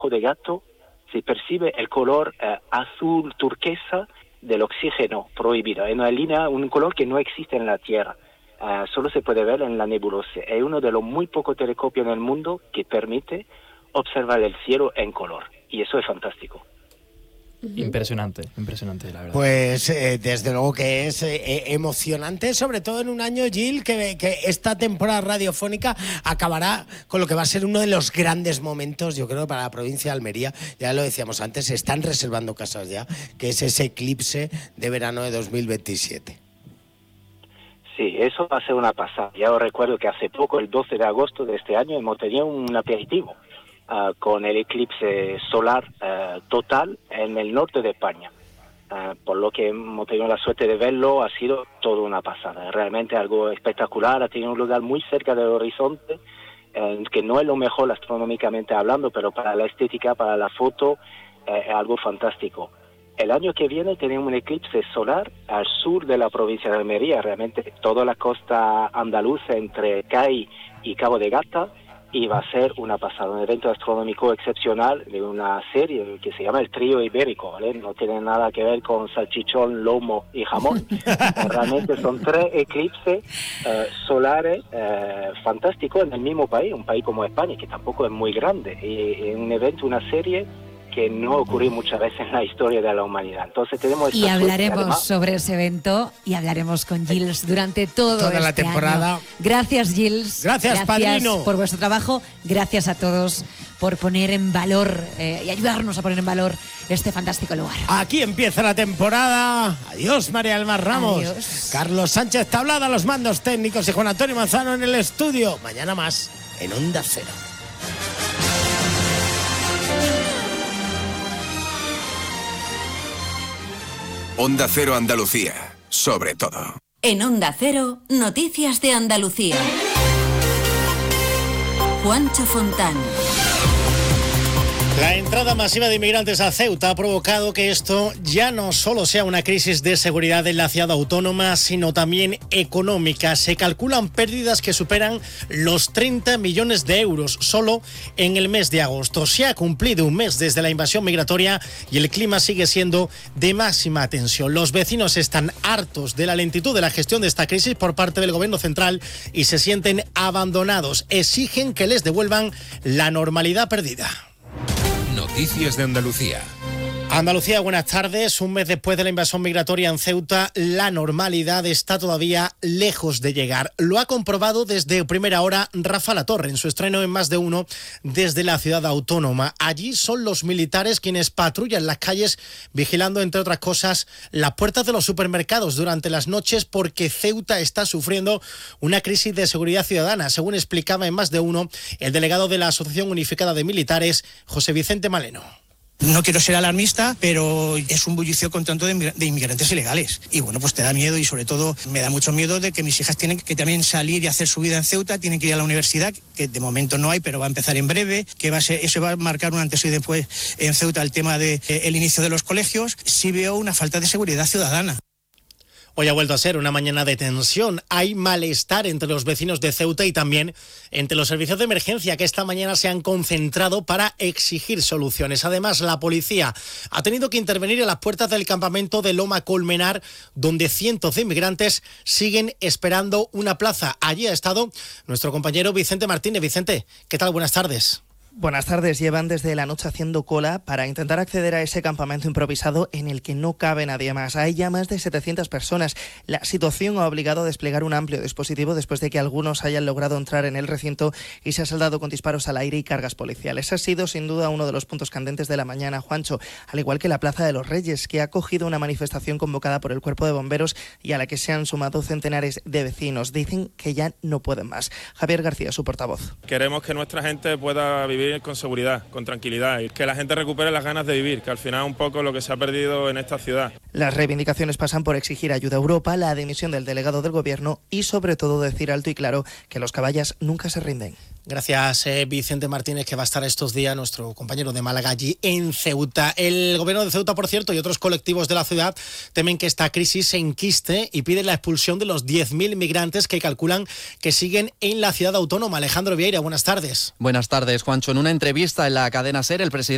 ojo de gato se percibe el color azul turquesa del oxígeno prohibido. Es una línea, un color que no existe en la Tierra. Solo se puede ver en la nebulosa. Es uno de los muy pocos telescopios en el mundo que permite observar el cielo en color. Y eso es fantástico. Impresionante, la verdad. Pues desde luego que es emocionante, sobre todo en un año, Gil, que esta temporada radiofónica acabará con lo que va a ser uno de los grandes momentos, yo creo, para la provincia de Almería. Ya lo decíamos antes, se están reservando casas ya, que es ese eclipse de verano de 2027. Sí, eso va a ser una pasada. Ya os recuerdo que hace poco, el 12 de agosto de este año, hemos tenido un aperitivo con el eclipse solar total en el norte de España. Por lo que hemos tenido la suerte de verlo, ha sido todo una pasada. Realmente algo espectacular, ha tenido un lugar muy cerca del horizonte, que no es lo mejor astronómicamente hablando, pero para la estética, para la foto, es algo fantástico. El año que viene tenemos un eclipse solar al sur de la provincia de Almería, realmente toda la costa andaluza entre CAI y Cabo de Gata, y va a ser una pasada, un evento astronómico excepcional de una serie que se llama El Trío Ibérico, ¿vale? No tiene nada que ver con salchichón, lomo y jamón. Realmente son 3 eclipses solares fantásticos en el mismo país, un país como España, que tampoco es muy grande, y un evento, una serie que no ocurrió muchas veces en la historia de la humanidad. Entonces tenemos y hablaremos además sobre ese evento y hablaremos con Gilles durante toda la temporada. Año. Gracias, Gilles. Gracias, padrino, por vuestro trabajo. Gracias a todos por poner en valor y ayudarnos a poner en valor este fantástico lugar. Aquí empieza la temporada. Adiós, María Alma Ramos. Adiós. Carlos Sánchez Tablada, los mandos técnicos, y Juan Antonio Manzano en el estudio. Mañana más en Onda Cero. Onda Cero Andalucía, sobre todo. En Onda Cero, noticias de Andalucía. Juancho Fontán. La entrada masiva de inmigrantes a Ceuta ha provocado que esto ya no solo sea una crisis de seguridad en la ciudad autónoma, sino también económica. Se calculan pérdidas que superan los 30 millones de euros solo en el mes de agosto. Se ha cumplido un mes desde la invasión migratoria y el clima sigue siendo de máxima tensión. Los vecinos están hartos de la lentitud de la gestión de esta crisis por parte del gobierno central y se sienten abandonados. Exigen que les devuelvan la normalidad perdida. Noticias de Andalucía. Andalucía, buenas tardes. Un mes después de la invasión migratoria en Ceuta, la normalidad está todavía lejos de llegar. Lo ha comprobado desde primera hora Rafa Latorre en su estreno en Más de Uno desde la ciudad autónoma. Allí son los militares quienes patrullan las calles vigilando, entre otras cosas, las puertas de los supermercados durante las noches porque Ceuta está sufriendo una crisis de seguridad ciudadana, según explicaba en Más de Uno el delegado de la Asociación Unificada de Militares, José Vicente Maleno. No quiero ser alarmista, pero es un bullicio constante de inmigrantes ilegales. Y bueno, pues te da miedo y sobre todo me da mucho miedo de que mis hijas tienen que también salir y hacer su vida en Ceuta, tienen que ir a la universidad, que de momento no hay, pero va a empezar en breve, que eso va a marcar un antes y después en Ceuta el tema del inicio de los colegios. Sí veo una falta de seguridad ciudadana. Hoy ha vuelto a ser una mañana de tensión. Hay malestar entre los vecinos de Ceuta y también entre los servicios de emergencia que esta mañana se han concentrado para exigir soluciones. Además, la policía ha tenido que intervenir en las puertas del campamento de Loma Colmenar, donde cientos de inmigrantes siguen esperando una plaza. Allí ha estado nuestro compañero Vicente Martínez. Vicente, ¿qué tal? Buenas tardes. Buenas tardes. Llevan desde la noche haciendo cola para intentar acceder a ese campamento improvisado en el que no cabe nadie más. Hay ya más de 700 personas. La situación ha obligado a desplegar un amplio dispositivo después de que algunos hayan logrado entrar en el recinto y se ha saldado con disparos al aire y cargas policiales. Ha sido sin duda uno de los puntos candentes de la mañana, Juancho, al igual que la Plaza de los Reyes, que ha acogido una manifestación convocada por el Cuerpo de Bomberos y a la que se han sumado centenares de vecinos. Dicen que ya no pueden más. Javier García, su portavoz. Queremos que nuestra gente pueda vivir con seguridad, con tranquilidad y que la gente recupere las ganas de vivir, que al final es un poco lo que se ha perdido en esta ciudad. Las reivindicaciones pasan por exigir ayuda a Europa, la dimisión del delegado del gobierno y sobre todo decir alto y claro que los caballas nunca se rinden. Gracias, Vicente Martínez, que va a estar estos días, nuestro compañero de Málaga, allí en Ceuta. El gobierno de Ceuta, por cierto, y otros colectivos de la ciudad temen que esta crisis se enquiste y piden la expulsión de los 10.000 migrantes que calculan que siguen en la ciudad autónoma. Alejandro Vieira, buenas tardes. Buenas tardes, Juancho. En una entrevista en la cadena SER, el presidente